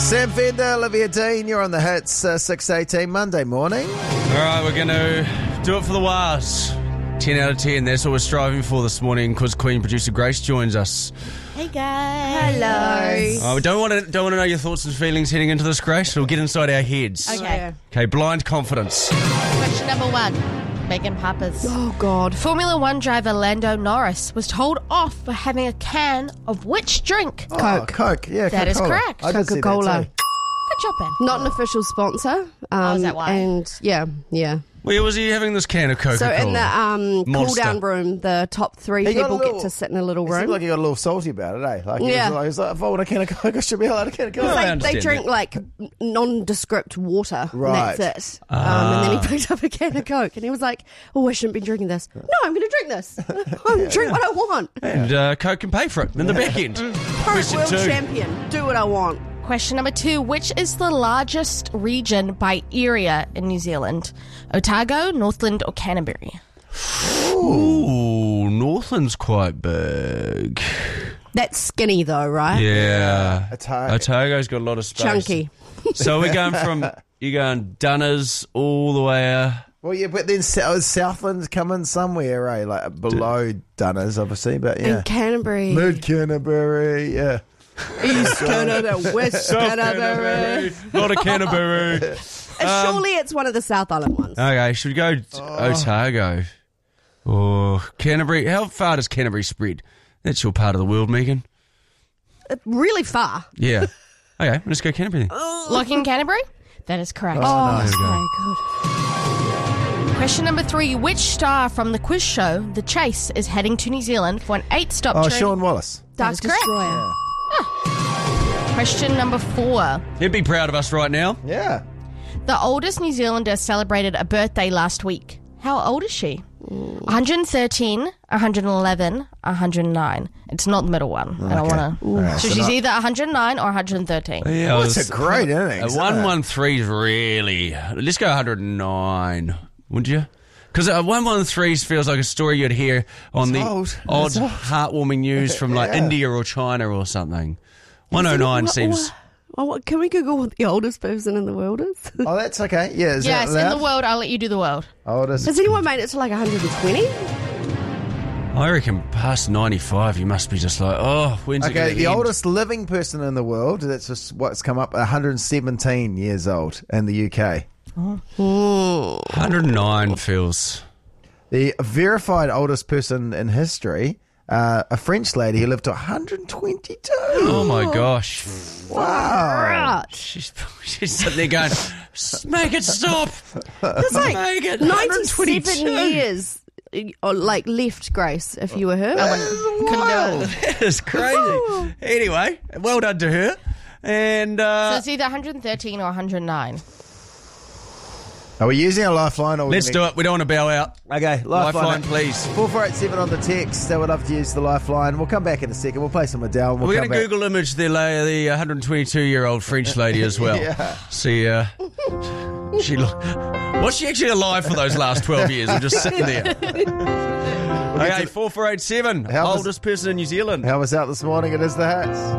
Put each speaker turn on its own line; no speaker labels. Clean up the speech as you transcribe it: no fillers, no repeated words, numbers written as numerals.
Sam Fender, Olivia Dean, you're on the hits, 6:18 Monday morning.
All right, we're going to do it for the Waz. 10 out of 10. That's what we're striving for this morning because Queen producer Grace joins us.
Hey guys.
Hello.
We don't want to know your thoughts and feelings heading into this, Grace. It'll get inside our heads.
Okay.
Okay, blind confidence.
Question number 1. Megan Papas.
Oh, God.
Formula One driver Lando Norris was told off for having a can of which drink?
Oh, Coke, yeah,
That is
Coca-Cola.
correct.
I did see that
Coca-Cola.
too.
Good job, Ben.
Not an official sponsor.
Is that why?
And yeah.
Where was he having this can of Coca-Cola?
So in the
Monster.
cool-down room, the top 3
He got
people
a little-
get to sit in a little
It seemed
room.
like he got a little salty about it, eh? Like,
Yeah.
he was like, if I want a can of Coke, I should be allowed a can of Coke.
I
They
understand
drink
that.
like nondescript water,
Right.
and that's it. And then he picked up a can of Coke, and he was like, "Oh, I shouldn't be drinking this. No, I'm going to drink this. I'm going to drink what I want.
And Coke can pay for it in the back end.
Current
Question
world
2.
champion. Do what I want."
Question number 2. Which is the largest region by area in New Zealand? Otago, Northland, or Canterbury?
Ooh, Northland's quite big.
That's skinny though, right?
Yeah.
Otago.
Otago's got a lot of space.
Chunky.
So we're going from, you're going Dunners all the way...
Well, yeah, but then Southland's coming somewhere, eh? Like below Dunners, obviously, but yeah.
And Canterbury.
Mid Canterbury, yeah.
East Canada, West Canterbury.
Not a Canterbury.
Surely it's one of the South Island ones.
Okay, should we go Otago? Or Canterbury? How far does Canterbury spread? That's your part of the world, Megan.
Really far.
Yeah. Okay, let's go Canterbury then.
Locking in Canterbury? That is correct.
There we go.
Very good.
Question number 3. Which star from the quiz show The Chase is heading to New Zealand for an 8-stop
Oh,
trip?
Sean Wallace.
Dark
is correct.
Destroyer.
Question number 4.
He'd be proud of us right now.
Yeah.
The oldest New Zealander celebrated a birthday last week. How old is she? 113, 111, 109. It's not the middle one. I don't want to. So she's either 109 or 113.
Yeah,
Well, it's a great innings.
113 is really... Let's go 109, would you? Because 113 feels like a story you'd hear on the
old.
odd,
It's old.
heartwarming news from like
Yeah.
India or China or something. 109 seems...
Can we Google what the oldest person in the world is?
Oh, that's okay. Yeah, is
Yes,
that
in
allowed?
the world. I'll let you do the world.
Oh, it is.
Has anyone made it to like 120?
I reckon past 95 you must be just like, oh, when's it
Okay,
gonna
the
end?
oldest living person in the world, that's just what's come up, 117 years old in the UK.
109 feels...
The verified oldest person in history, a French lady who lived to 122.
Oh my gosh.
Wow.
She's sitting there going, make it stop.
It's like
Make it
97
122.
years like left, Grace, if you were her.
That is crazy. Anyway, well done to her. And
So it's either 113 or 109.
Are we using a lifeline? Or
let's do it. We don't want to bow out.
Okay,
Lifeline, please.
4487 on the text. I would love to use the lifeline. We'll come back in a second. We'll play some Adele.
We're going to Google image the 122-year-old French lady as well.
Yeah.
See, was she actually alive for those last 12 years or just sitting there? Okay, 4487,
How was-
oldest person in New Zealand.
How was out this morning? It is the hats.